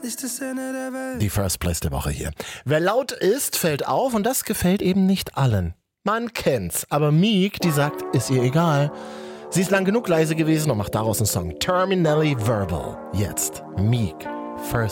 nicht das Ende der Welt. Die First Place der Woche hier. Wer laut ist, fällt auf und das gefällt eben nicht allen. Man kennt's, aber Meek, die sagt, ist ihr egal. Sie ist lang genug leise gewesen und macht daraus einen Song. Terminally Verbal. Jetzt Meek, First